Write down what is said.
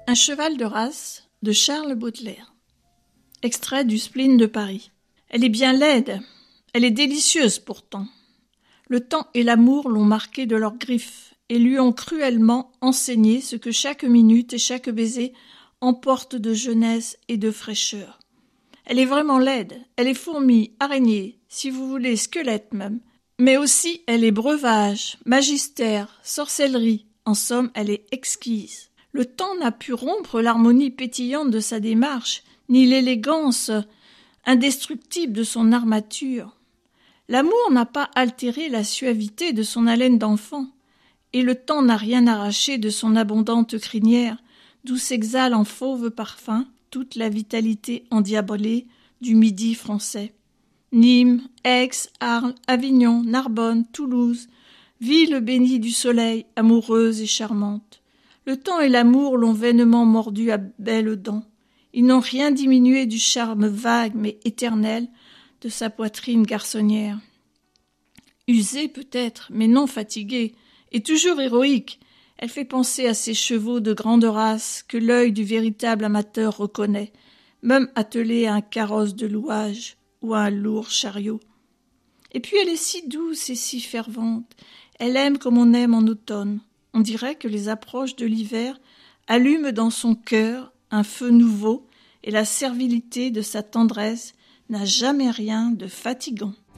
Un cheval de race de Charles Baudelaire. Extrait du Spleen de Paris. Elle est bien laide, elle est délicieuse pourtant. Le temps et l'amour l'ont marquée de leurs griffes et lui ont cruellement enseigné ce que chaque minute et chaque baiser emporte de jeunesse et de fraîcheur. Elle est vraiment laide, elle est fourmi, araignée, si vous voulez squelette même, mais aussi elle est breuvage, magistère, sorcellerie, en somme elle est exquise. Le temps n'a pu rompre l'harmonie pétillante de sa démarche, ni l'élégance indestructible de son armature. L'amour n'a pas altéré la suavité de son haleine d'enfant, et le temps n'a rien arraché de son abondante crinière, d'où s'exhale en fauve parfum toute la vitalité endiabolée du midi français. Nîmes, Aix, Arles, Avignon, Narbonne, Toulouse, ville bénie du soleil, amoureuse et charmante. Le temps et l'amour l'ont vainement mordu à belles dents. Ils n'ont rien diminué du charme vague mais éternel de sa poitrine garçonnière. Usée peut-être, mais non fatiguée, et toujours héroïque, elle fait penser à ces chevaux de grande race que l'œil du véritable amateur reconnaît, même attelés à un carrosse de louage ou à un lourd chariot. Et puis elle est si douce et si fervente, elle aime comme on aime en automne. On dirait que les approches de l'hiver allument dans son cœur un feu nouveau et la servilité de sa tendresse n'a jamais rien de fatigant.